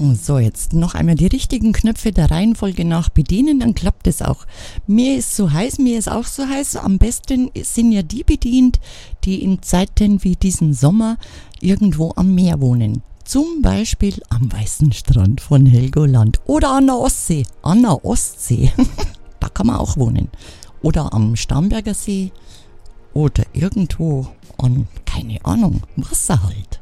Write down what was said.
So, jetzt noch einmal die richtigen Knöpfe der Reihenfolge nach bedienen, dann klappt es auch. Mir ist so heiß, mir ist auch so heiß. Am besten sind ja die bedient, die in Zeiten wie diesen Sommer irgendwo am Meer wohnen. Zum Beispiel am weißen Strand von Helgoland oder an der Ostsee. An der Ostsee, da kann man auch wohnen. Oder am Starnberger See oder irgendwo an, keine Ahnung, Wasser halt.